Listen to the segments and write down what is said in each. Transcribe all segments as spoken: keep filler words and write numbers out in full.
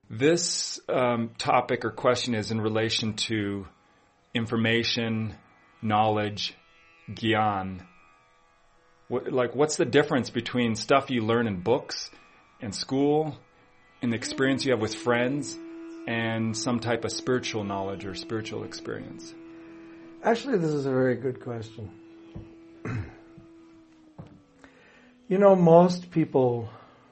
This um, topic or question is in relation to information, knowledge, gyan. What, like, what's the difference between stuff you learn in books, in school, and the experience you have with friends, and some type of spiritual knowledge or spiritual experience? Actually, this is a very good question. You know, most people,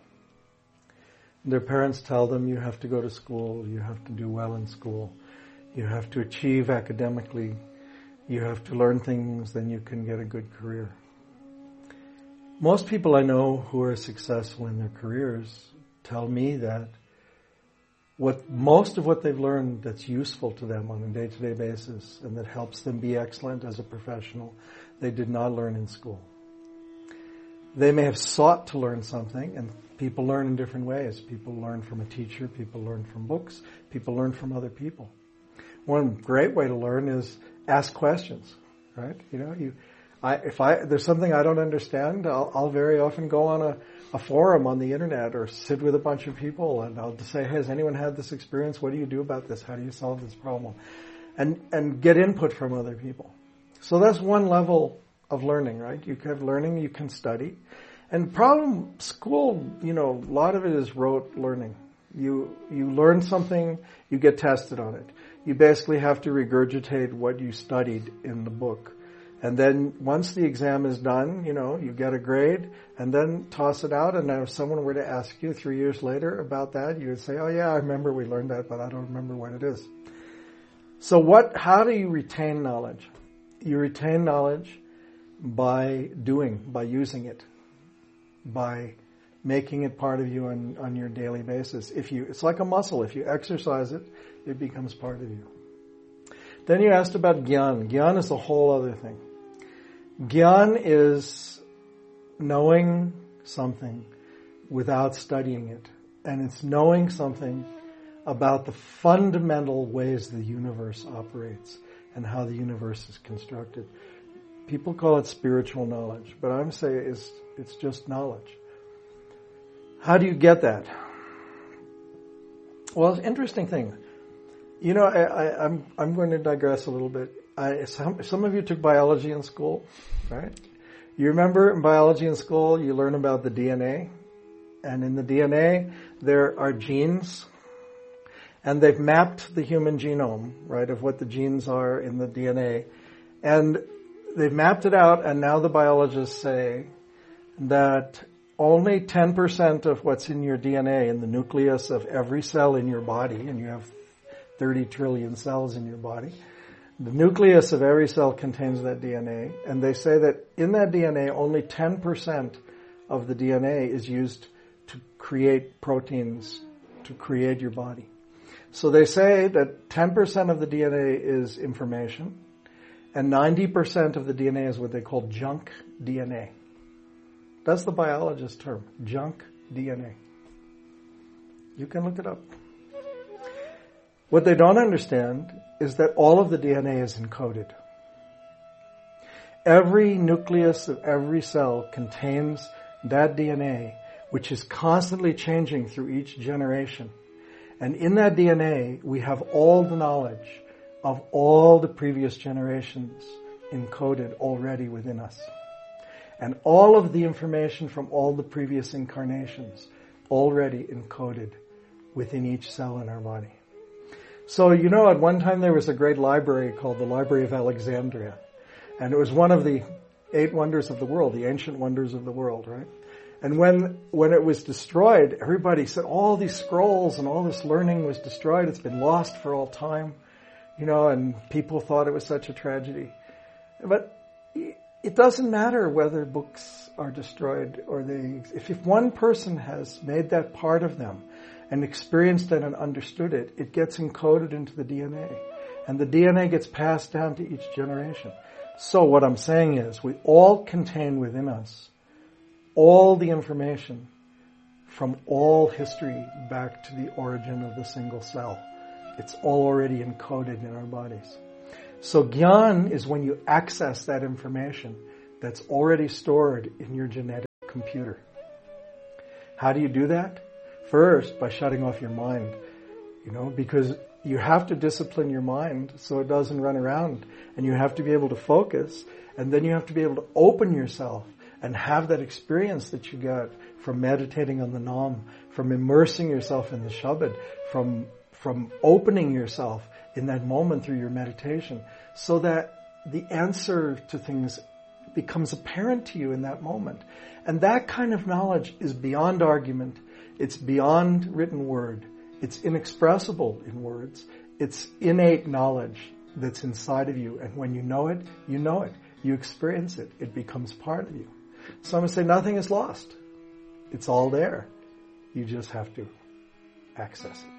their parents tell them you have to go to school, you have to do well in school, you have to achieve academically, you have to learn things, then you can get a good career. Most people I know who are successful in their careers tell me that what most of what they've learned that's useful to them on a day-to-day basis and that helps them be excellent as a professional, they did not learn in school. They may have sought to learn something, and people learn in different ways. People learn from a teacher, people learn from books, people learn from other people. One great way to learn is ask questions, right? You know, you, I, if I, there's something I don't understand, I'll, I'll very often go on a, a forum on the internet or sit with a bunch of people and I'll just say, hey, has anyone had this experience? What do you do about this? How do you solve this problem? And, and get input from other people. So that's one level of learning, right? You have learning, you can study. And problem, school, you know, a lot of it is rote learning. You, you learn something, you get tested on it. You basically have to regurgitate what you studied in the book. And then once the exam is done, you know, you get a grade and then toss it out. And if someone were to ask you three years later about that, you would say, oh yeah, I remember we learned that, but I don't remember what it is. So what, how do you retain knowledge? You retain knowledge by doing, by using it, by making it part of you on, on your daily basis. If you, it's like a muscle. If you exercise it, it becomes part of you. Then you asked about gyan. Gyan is a whole other thing. Gyan is knowing something without studying it. And it's knowing something about the fundamental ways the universe operates and how the universe is constructed. People call it spiritual knowledge, but I'm saying it's, it's just knowledge. How do you get that? Well, it's an interesting thing. You know, I, I, I'm I'm going to digress a little bit. I, some, some of you took biology in school, right? You remember in biology in school, you learn about the D N A. And in the D N A, there are genes. And they've mapped the human genome, right, of what the genes are in the D N A. And they've mapped it out, and now the biologists say that only ten percent of what's in your D N A, in the nucleus of every cell in your body, and you have thirty trillion cells in your body, the nucleus of every cell contains that D N A, and they say that in that D N A, only ten percent of the D N A is used to create proteins, to create your body. So they say that ten percent of the D N A is information, and ninety percent of the D N A is what they call junk D N A. That's the biologist term, junk D N A. You can look it up. What they don't understand is that all of the D N A is encoded. Every nucleus of every cell contains that D N A, which is constantly changing through each generation. And in that D N A, we have all the knowledge of all the previous generations encoded already within us. And all of the information from all the previous incarnations already encoded within each cell in our body. So, you know, at one time there was a great library called the Library of Alexandria. And it was one of the eight wonders of the world, the ancient wonders of the world, right? And when when it was destroyed, everybody said all these scrolls and all this learning was destroyed. It's been lost for all time, you know, and people thought it was such a tragedy. But it doesn't matter whether books are destroyed or they, if, if one person has made that part of them and experienced it and understood it, it gets encoded into the D N A. And the D N A gets passed down to each generation. So what I'm saying is we all contain within us all the information from all history back to the origin of the single cell. It's all already encoded in our bodies. So gyan is when you access that information that's already stored in your genetic computer. How do you do that? First, by shutting off your mind. you know, because you have to discipline your mind so it doesn't run around, and you have to be able to focus, and then you have to be able to open yourself and have that experience that you get from meditating on the Nam, from immersing yourself in the Shabad, from from opening yourself in that moment through your meditation, so that the answer to things becomes apparent to you in that moment. And that kind of knowledge is beyond argument. It's beyond written word. It's inexpressible in words. It's innate knowledge that's inside of you. And when you know it, you know it. You experience it. It becomes part of you. So I'm going to say nothing is lost. It's all there. You just have to access it.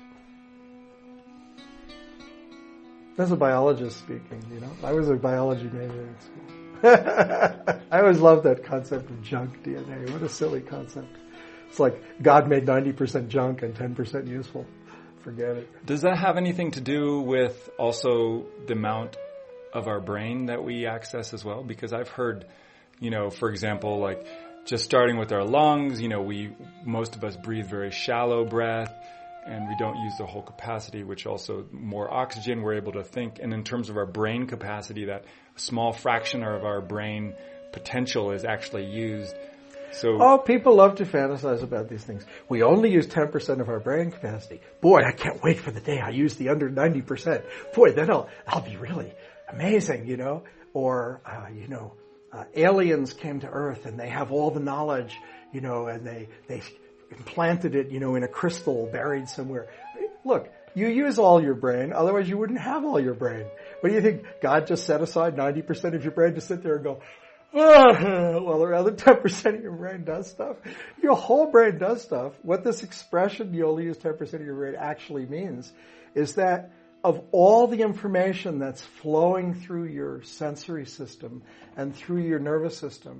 That's a biologist speaking, you know. I was a biology major in school. I always loved that concept of junk D N A. What a silly concept. It's like God made ninety percent junk and ten percent useful. Forget it. Does that have anything to do with also the amount of our brain that we access as well? Because I've heard, you know, for example, like just starting with our lungs, you know, we, most of us breathe very shallow breath, and we don't use the whole capacity, which also more oxygen, we're able to think. And in terms of our brain capacity, that small fraction of our brain potential is actually used. So, oh, people love to fantasize about these things. We only use ten percent of our brain capacity. Boy, I can't wait for the day I use the under ninety percent. Boy, then I'll, I'll be really amazing, you know. Or, uh, you know, uh, aliens came to Earth and they have all the knowledge, you know, and they, they implanted it, you know, in a crystal buried somewhere. Look, you use all your brain, otherwise you wouldn't have all your brain. What do you think? God just set aside ninety percent of your brain to sit there and go, oh, well, the other ten percent of your brain does stuff. Your whole brain does stuff. What this expression, you only use ten percent of your brain, actually means is that of all the information that's flowing through your sensory system and through your nervous system,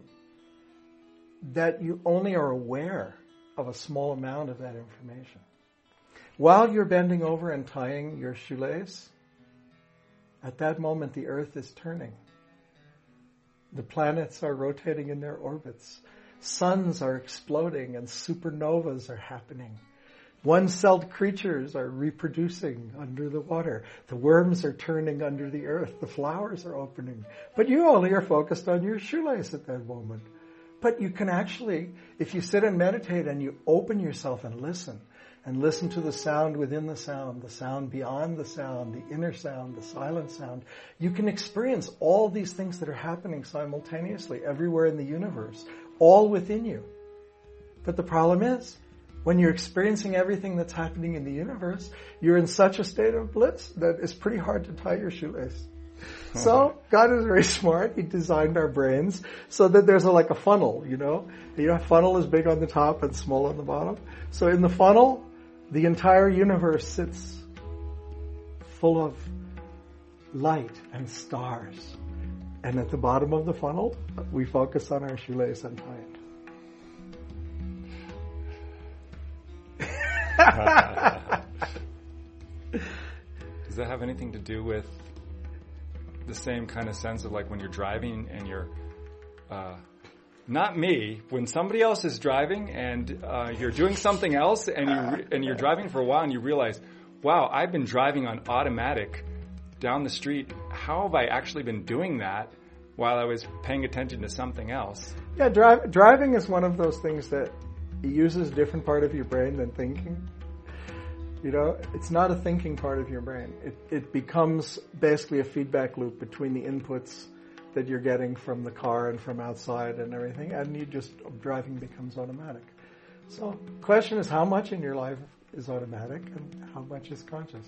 that you only are aware of a small amount of that information. While you're bending over and tying your shoelace, at that moment the earth is turning. The planets are rotating in their orbits. Suns are exploding and supernovas are happening. One-celled creatures are reproducing under the water. The worms are turning under the earth. The flowers are opening. But you only are focused on your shoelace at that moment. But you can actually, if you sit and meditate and you open yourself and listen, and listen to the sound within the sound, the sound beyond the sound, the inner sound, the silent sound, you can experience all these things that are happening simultaneously everywhere in the universe, all within you. But the problem is, when you're experiencing everything that's happening in the universe, you're in such a state of bliss that it's pretty hard to tie your shoelace. So God is very smart. He designed our brains so that there's a, like a funnel, you know. You know, funnel is big on the top and small on the bottom. So in the funnel, the entire universe sits full of light and stars. And at the bottom of the funnel, we focus on our shoelace and tie it. Does that have anything to do with the same kind of sense of like when you're driving and you're, uh, not me, when somebody else is driving and uh, you're doing something else and, you re- and you're driving for a while and you realize, wow, I've been driving on automatic down the street. How have I actually been doing that while I was paying attention to something else? Yeah, dri- driving is one of those things that uses a different part of your brain than thinking. You know, it's not a thinking part of your brain. It, it becomes basically a feedback loop between the inputs that you're getting from the car and from outside and everything, and you just, driving becomes automatic. So the question is, how much in your life is automatic and how much is conscious?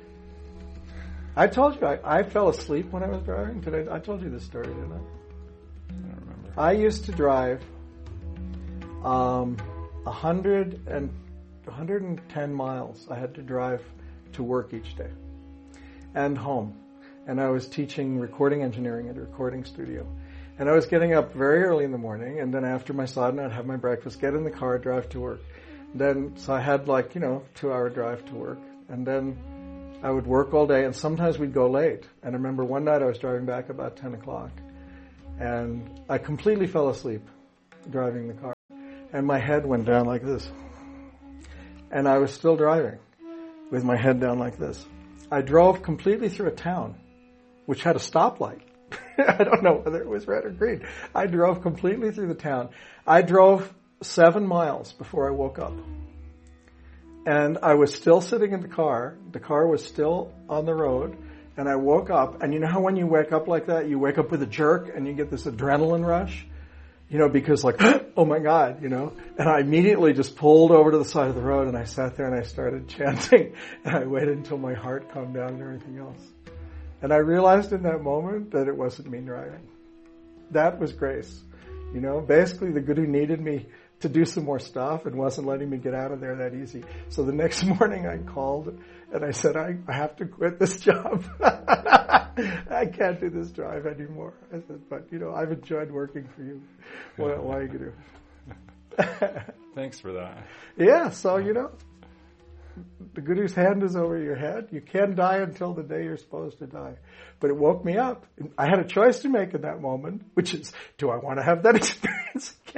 I told you, I, I fell asleep when I was driving. Did I, I told you this story, didn't I? I don't remember. I used to drive um, one hundred and one hundred ten miles. I had to drive to work each day and home. And I was teaching recording engineering at a recording studio. And I was getting up very early in the morning, and then after my sadhana, I'd have my breakfast, get in the car, drive to work. Then, so I had like, you know, two hour drive to work. And then I would work all day, and sometimes we'd go late. And I remember one night I was driving back about ten o'clock. And I completely fell asleep driving the car. And my head went down like this. And I was still driving. with my head down like this. I drove completely through a town, which had a stoplight. I don't know whether it was red or green. I drove completely through the town. I drove seven miles before I woke up. And I was still sitting in the car. The car was still on the road. And I woke up. And you know how when you wake up like that, you wake up with a jerk and you get this adrenaline rush? You know, because like, oh my God, you know. And I immediately just pulled over to the side of the road and I sat there and I started chanting. And I waited until my heart calmed down and everything else. And I realized in that moment that it wasn't me driving. That was grace. You know, basically the Guru needed me to do some more stuff and wasn't letting me get out of there that easy. So the next morning I called and I said, I, I have to quit this job. I can't do this drive anymore. I said, but you know, I've enjoyed working for you. What, what are you going to do? Thanks for that. Yeah, so you know, the Guru's hand is over your head. You can die until the day you're supposed to die. But it woke me up. I had a choice to make in that moment, which is, do I want to have that experience